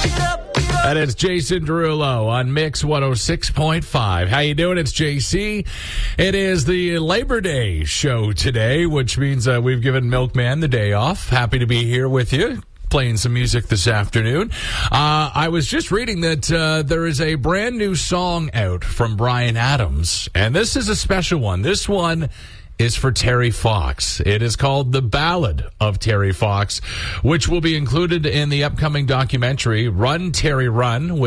And it's Jason Derulo on Mix 106.5. How you doing? It's JC. It is the Labor Day show today, which means we've given Milkman the day off. Happy to be here with you, playing some music this afternoon. I was just reading that there is a brand new song out from Bryan Adams, and this is a special one. This one is for Terry Fox. It is called The Ballad of Terry Fox, which will be included in the upcoming documentary Run, Terry, Run,